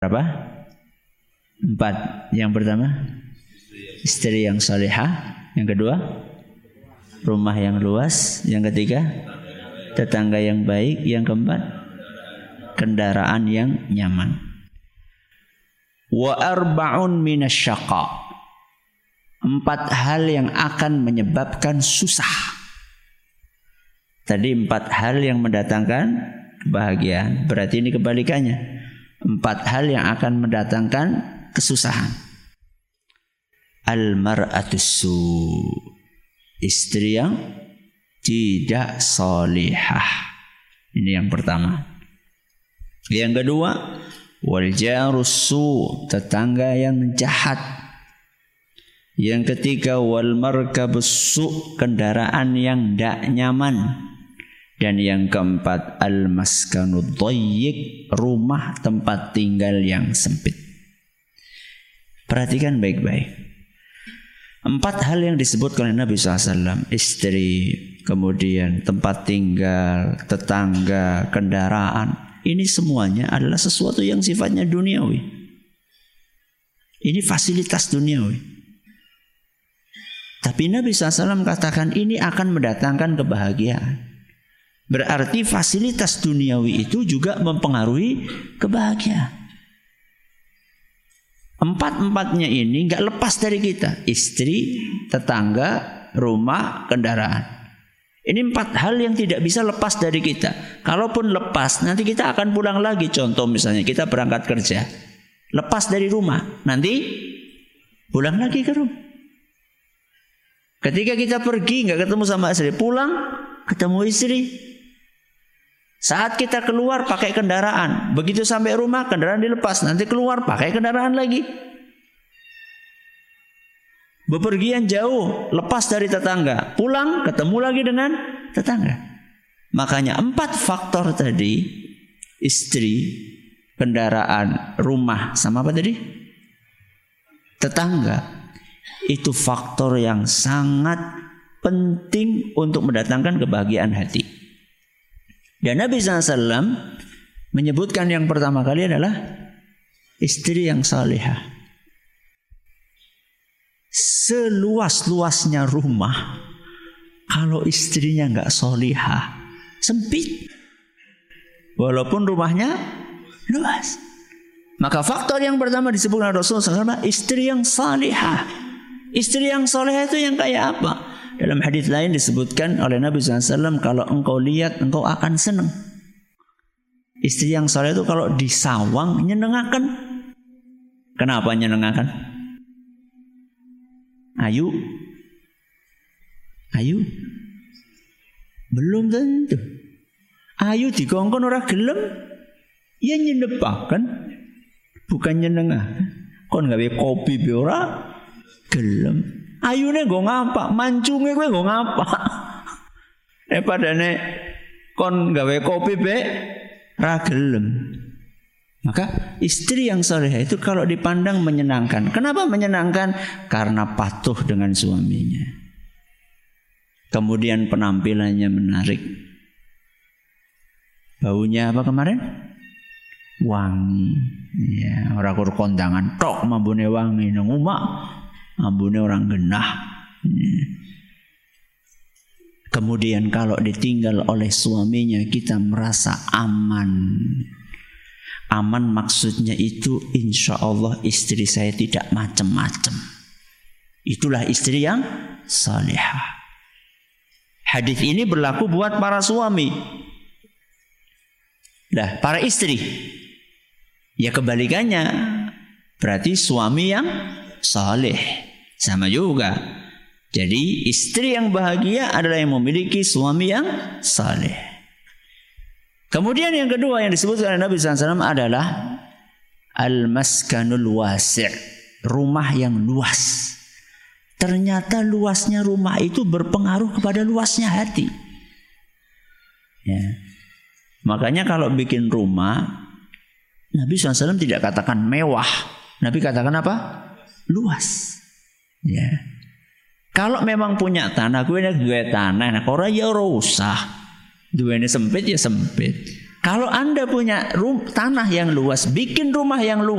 Berapa? 4. Yang pertama, istri yang salihah. Yang kedua, rumah yang luas. Yang ketiga, tetangga yang baik. Yang keempat, kendaraan yang nyaman. Wa arba'un minasyaqa. 4 hal yang akan menyebabkan susah. Tadi 4 hal yang mendatangkan kebahagiaan. Berarti ini kebalikannya. 4 hal yang akan mendatangkan kesusahan. Al-mar'atus su', istri yang tidak salihah. Ini yang pertama. Yang kedua, wal jarus su', tetangga yang jahat. Yang ketiga, wal markabus su', kendaraan yang tidak nyaman. Dan yang keempat, al maskanud dhayyiq, rumah tempat tinggal yang sempit. Perhatikan baik-baik. 4 hal yang disebutkan oleh Nabi SAW, istri, kemudian tempat tinggal, tetangga, kendaraan, ini semuanya adalah sesuatu yang sifatnya duniawi. Ini fasilitas duniawi. Tapi Nabi SAW katakan ini akan mendatangkan kebahagiaan. Berarti fasilitas duniawi itu juga mempengaruhi kebahagiaan. 4-empatnya ini gak lepas dari kita. Istri, tetangga, rumah, kendaraan. Ini 4 hal yang tidak bisa lepas dari kita. Kalaupun lepas, nanti kita akan pulang lagi. Contoh misalnya kita berangkat kerja, lepas dari rumah, nanti pulang lagi ke rumah. Ketika kita pergi gak ketemu sama istri, pulang ketemu istri. Saat kita keluar pakai kendaraan, begitu sampai rumah kendaraan dilepas, nanti keluar pakai kendaraan lagi. Bepergian jauh, lepas dari tetangga, pulang ketemu lagi dengan tetangga. Makanya 4 faktor tadi, istri, kendaraan, rumah, sama apa tadi? Tetangga. Itu faktor yang sangat penting untuk mendatangkan kebahagiaan hati. Dan Nabi SAW menyebutkan yang pertama kali adalah istri yang salihah. Seluas-luasnya rumah, kalau istrinya nggak salihah, sempit. Walaupun rumahnya luas. Maka faktor yang pertama disebutkan Rasulullah SAW, istri yang salihah. Istri yang salihah itu yang kayak apa? Dalam hadis lain disebutkan oleh Nabi SAW, kalau engkau lihat, engkau akan senang. Istri yang saleh itu kalau disawang nyenengaken. Kenapa nyenengaken? Ayu? Belum tentu. Ayu dikongkon ora gelem, ya nyenepaken, bukan nyenengaken. Kon gawe kopi be ora gelem. Ayune nggo ngapa, mancunge kowe nggo ngapa. Padane kon gawe kopi be ra gelem. Maka istri yang saleh itu kalau dipandang menyenangkan. Kenapa menyenangkan? Karena patuh dengan suaminya. Kemudian penampilannya menarik. Baunya apa kemarin? Wangi. Ya, ora kur kondangan tok mambune wangi nang omah. Ambune orang genah. Kemudian kalau ditinggal oleh suaminya, kita merasa aman. Aman maksudnya itu insya Allah istri saya tidak macam-macam. Itulah istri yang salihah. Hadis ini berlaku buat para suami. Nah, para istri, ya kebalikannya. Berarti suami yang saleh. Sama juga. Jadi istri yang bahagia adalah yang memiliki suami yang saleh. Kemudian yang kedua yang disebutkan oleh Nabi SAW adalah al-maskanul wasi', rumah yang luas. Ternyata luasnya rumah itu berpengaruh kepada luasnya hati. Ya. Makanya kalau bikin rumah, Nabi SAW tidak katakan mewah. Nabi katakan apa? Luas. Ya. Kalau memang punya tanah, gue tanah, nah ora ya ora usah. Duwene sempit ya sempit. Kalau Anda punya tanah yang luas, bikin rumah yang luas.